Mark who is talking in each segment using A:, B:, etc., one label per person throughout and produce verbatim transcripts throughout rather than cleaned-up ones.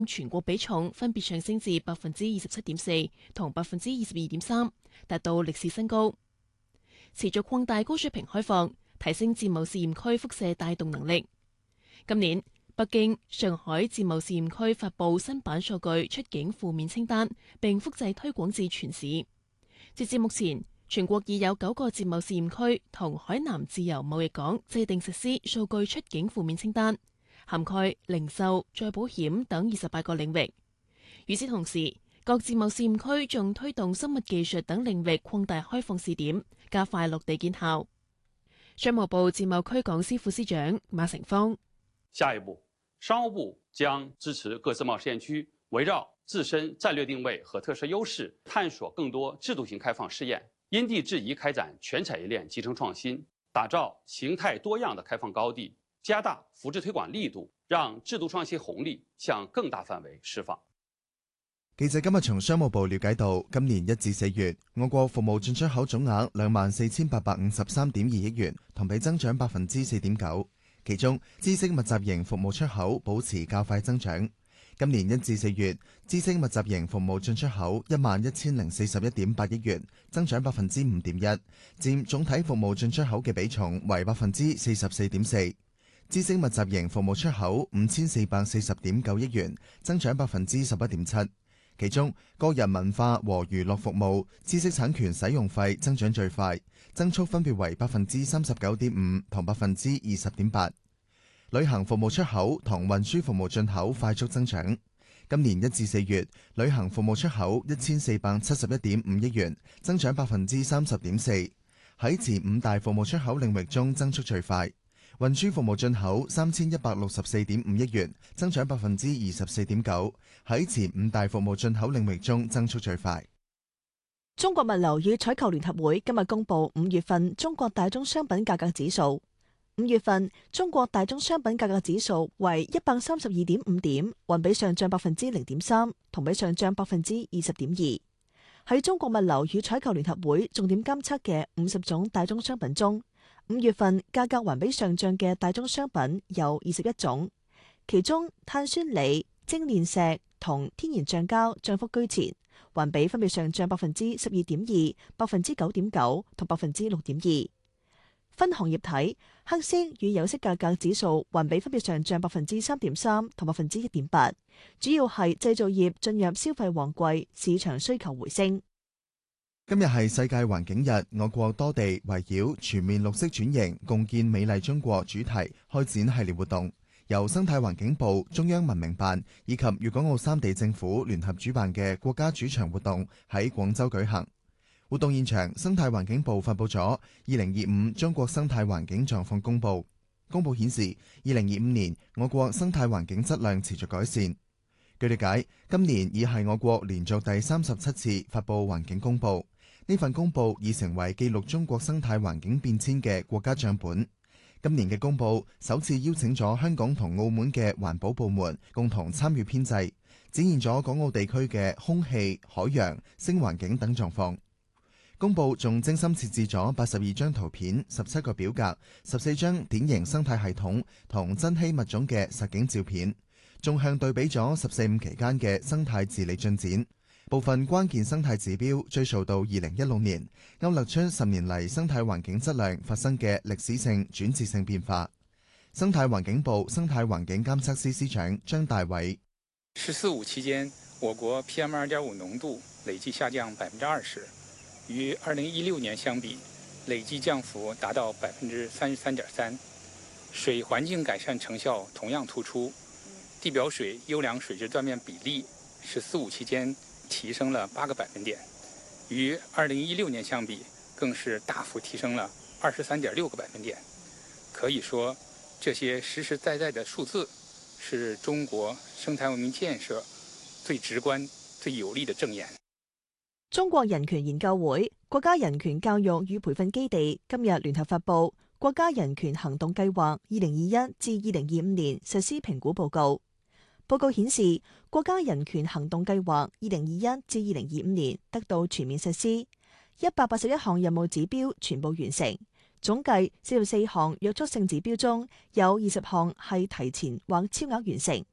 A: 全國比重分別上升至百分之二十七點四同百分之二十二點三，達到歷史新高。持續擴大高水平開放，提升自貿試驗區輻射帶動能力。今年，北京、上海自貿試驗區發布新版數據出境負面清單，並複製推廣至全市。截至目前，全國已有九個自貿試驗區同海南自由貿易港制定實施數據出境負面清單，涵蓋零售、再保險等二十八個領域。與此同時，各自貿試驗區仲推動生物技術等領域擴大開放試點，加快落地見效。商務部自貿區港司副司長馬成芳：
B: 下一步，商務部將支持各自貿試驗區圍繞自身戰略定位和特色優勢，探索更多制度性開放試驗，因地制宜開展全產業鏈集成創新，打造形態多樣的開放高地，加大扶持推廣力度，讓制度創新紅利向更大範圍釋放。
C: 記者今日從商務部了解到，今年一至四月，我國服務進出口總額兩萬四千八百五十三點二億元，同比增長百分之四點九。其中，知識密集型服務出口保持較快增長。今年一至四月，知識密集型服務進出口一萬一千零四十一點八億元，增長百分之五點一，佔總體服務進出口嘅比重為百分之四十四點四。知識密集型服務出口五千四百四十點九億元，增長百分之十一點七。其中，個人文化和娛樂服務知識產權使用費增長最快，增速分別為百分之三十九點五同百分之二十點八。旅行服務出口同運輸服務進口快速增長。今年一至四月，旅行服務出口一千四百七十一點五億元，增長百分之三十點四。喺前五大服務出口領域中增速最快。運輸服務進口三千一百六十四點五億元，增長百分之二十四點九，喺前五大服務進口領域中增速最快。
D: 中國物流與採購聯合會今日公布五月份中國大宗商品價格指數。五月份中國大宗商品價格指數為一百三十二點五點，環比上漲百分之零點三，同比上漲百分之二十點二。喺中國物流與採購聯合會重點監測嘅五十種大宗商品中，五月份價格環比上漲嘅大宗商品有二十一種，其中碳酸鋰、精煉石同天然橡膠漲幅居前，環比分別上漲百分之十二點二、百分之九點九同百分之六點二。分行業睇，黑色與有色價格指數環比分別上漲百分之三點三同百分之一點八，主要係製造業進入消費旺季，市場需求回升。
C: 今日係世界環境日，我國多地圍繞全面綠色轉型、共建美麗中國主題開展系列活動，由生態環境部、中央文明辦以及粵港澳三地政府聯合主辦嘅國家主場活動喺廣州舉行。活動現場，生態環境部發布咗二零二五中國生態環境狀況公報。公報顯示，二零二五年我國生態環境質量持續改善。據理解，今年已係我國連續第三十七次發布環境公報。呢份公報已成為記錄中國生態環境變遷嘅國家賬本。今年嘅公報首次邀請咗香港同澳門嘅環保部門共同參與編製，展現咗港澳地區嘅空氣、海洋、聲環境等狀況。公報仲精心設置咗八十二張圖片、十七個表格、十四張典型生態系統同珍稀物種嘅實景照片，縱向對比咗十四五期間嘅生態治理進展。部分關鍵生態指標追溯到二零一六年，勾勒出十年嚟生態環境質量發生嘅歷史性轉折性變化。生態環境部生態環境監測司司長張大偉：
E: 十四五期間，我國 P M 二點五濃度累計下降百分之二十，與二零一六年相比，累計降幅達到百分之三十三點三。水環境改善成效同樣突出，地表水優良水質斷面比例十四五期間提升了八個百分點，與二零一六年相比，更是大幅提升了二十三點六個百分點。可以說，這些實實在在的數字，是中國生態文明建設最直觀、最有力的證言。
D: 中國人權研究會、國家人權教育與培訓基地今日聯合發布《國家人權行動計劃二零二一至二零二五年實施評估報告》。報告顯示，國家人權行動計劃二零二一至二零二五年得到全面實施，一百八十一項任務指標全部完成。總計四十四項約束性指標中，有二十項係提前或超額完成。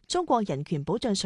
D: 中國人權保障